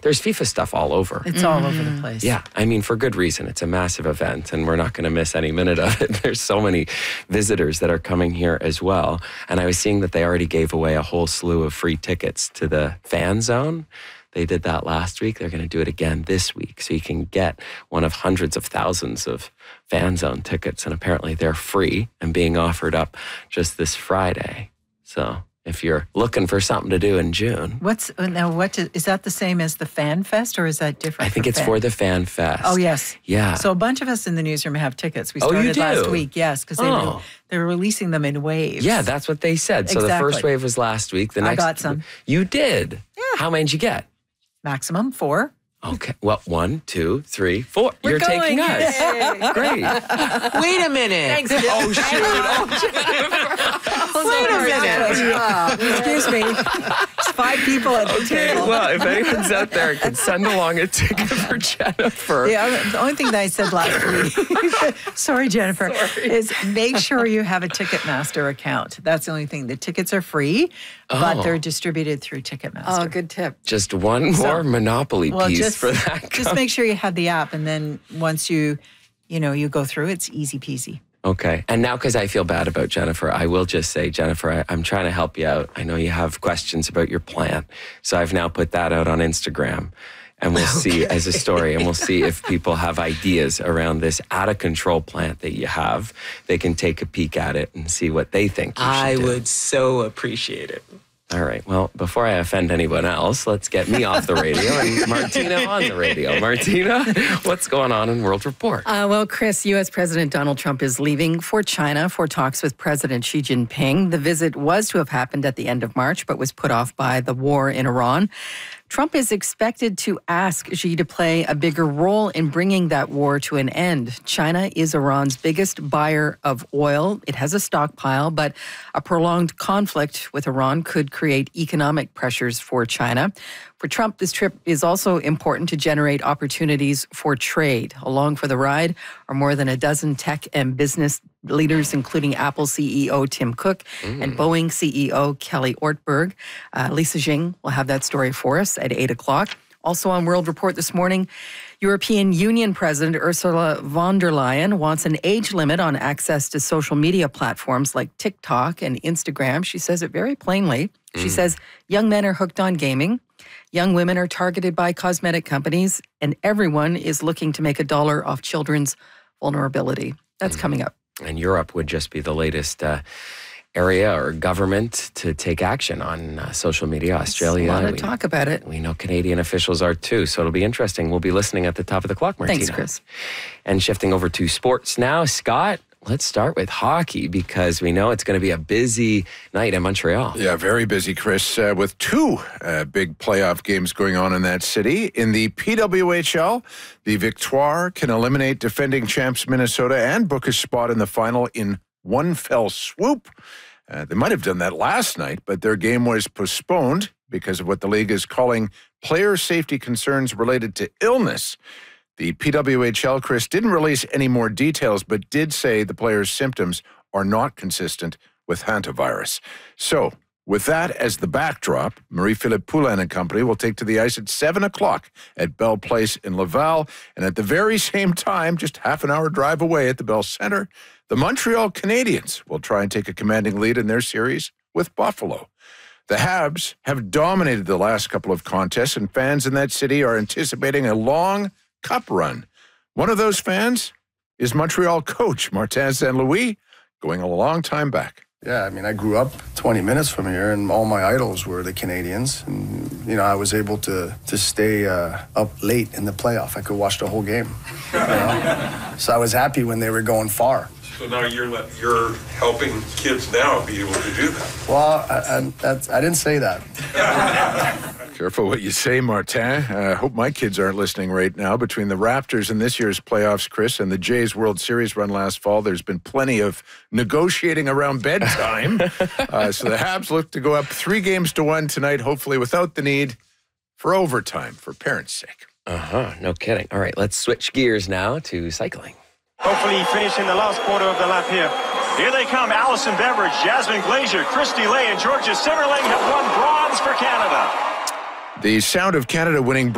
there's FIFA stuff all over. It's all over the place. Yeah, I mean, for good reason. It's a massive event, and we're not going to miss any minute of it. There's so many visitors that are coming here as well. And I was seeing that they already gave away a whole slew of free tickets to the fan zone. They did that last week. They're going to do it again this week. So you can get one of hundreds of thousands of fan zone tickets. And apparently they're free and being offered up just this Friday. So if you're looking for something to do in June. Is that the same as the Fan Fest, or is that different? I think it's for the Fan Fest. Oh, yes. Yeah. So a bunch of us in the newsroom have tickets. We started last week, yes, because they're releasing them in waves. Yeah, that's what they said. So the first wave was last week. I got some. You did? Yeah. How many did you get? Maximum 4. Okay. Well, 1, 2, 3, 4. You're taking going. us. Yay. Great. Wait a minute. Thanks, Oh, shoot. Wait a minute. Excuse me. It's 5 people at the table. Well, if anyone's out there can send along a ticket for Jennifer. The only thing that I said last week, sorry, Jennifer, is make sure you have a Ticketmaster account. That's the only thing. The tickets are free, but they're distributed through Ticketmaster. Oh, good tip. Just one more Monopoly piece for that. Just make sure you have the app, and then once you go through, it's easy peasy. Okay. And now, because I feel bad about Jennifer, I will just say, Jennifer, I'm trying to help you out. I know you have questions about your plan. So I've now put that out on Instagram. And we'll see as a story, and we'll see if people have ideas around this out-of-control plant that you have. They can take a peek at it and see what they think you should do. I would so appreciate it. All right. Well, before I offend anyone else, let's get me off the radio and Martina on the radio. Martina, what's going on in World Report? Well, Chris, U.S. President Donald Trump is leaving for China for talks with President Xi Jinping. The visit was to have happened at the end of March, but was put off by the war in Iran. Trump is expected to ask Xi to play a bigger role in bringing that war to an end. China is Iran's biggest buyer of oil. It has a stockpile, but a prolonged conflict with Iran could create economic pressures for China. For Trump, this trip is also important to generate opportunities for trade. Along for the ride are more than a dozen tech and business leaders, including Apple CEO Tim Cook and Boeing CEO Kelly Ortberg. Lisa Jing will have that story for us at 8 o'clock. Also on World Report this morning, European Union President Ursula von der Leyen wants an age limit on access to social media platforms like TikTok and Instagram. She says it very plainly. She says young men are hooked on gaming. Young women are targeted by cosmetic companies, and everyone is looking to make a dollar off children's vulnerability. That's coming up. And Europe would just be the latest area or government to take action on social media. Australia. A lot of talk about it. We know Canadian officials are too, so it'll be interesting. We'll be listening at the top of the clock, Martina. Thanks, Chris. And shifting over to sports now, Scott, let's start with hockey because we know it's going to be a busy night in Montreal. Yeah, very busy, Chris, with 2 big playoff games going on in that city. In the PWHL, the Victoire can eliminate defending champs Minnesota and book a spot in the final in one fell swoop. They might have done that last night, but their game was postponed because of what the league is calling player safety concerns related to illness. The PWHL, Chris, didn't release any more details, but did say the players' symptoms are not consistent with hantavirus. So, with that as the backdrop, Marie-Philippe Poulin and company will take to the ice at 7 o'clock at Bell Place in Laval. And at the very same time, just half an hour drive away at the Bell Centre, the Montreal Canadiens will try and take a commanding lead in their series with Buffalo. The Habs have dominated the last couple of contests, and fans in that city are anticipating a long cup run. One of those fans is Montreal coach Martin St. Louis, going a long time back. Yeah, I mean, I grew up 20 minutes from here, and all my idols were the Canadians. And, I was able to stay up late in the playoff. I could watch the whole game. So I was happy when they were going far. So now you're helping kids now be able to do that. Well, I didn't say that. Careful what you say, Martin. I hope my kids aren't listening right now. Between the Raptors and this year's playoffs, Chris, and the Jays World Series run last fall, there's been plenty of negotiating around bedtime. So the Habs look to go up 3-1 tonight, hopefully without the need for overtime, for parents' sake. No kidding. All right, let's switch gears now to cycling. Hopefully finishing the last quarter of the lap here. Here they come, Allison Beveridge, Jasmine Glazier, Christy Lay, and Georgia Simmerling have won bronze for Canada. The sound of Canada winning